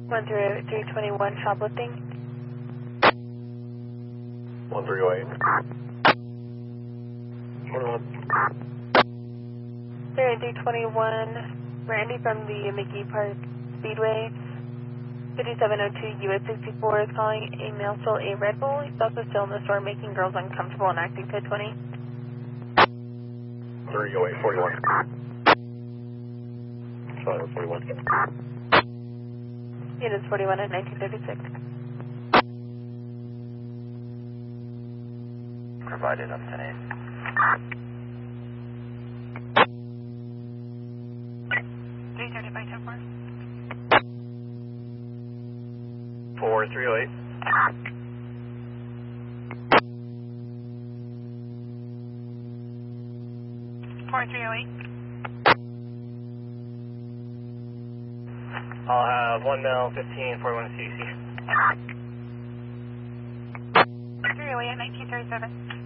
10321 shoplifting. 1308. 21. 321, Randy from the McGee Park Speedway. 5702 US 64 is calling a male stole a Red Bull. He's also still in the store making girls uncomfortable and acting code 20. 308, 41. Sorry, 41. Units 41 and 1936. Provided up to 8. 330 by 10-4. 4308. 4308. I'll have 1 male, 15, 41 CC. 308 1937.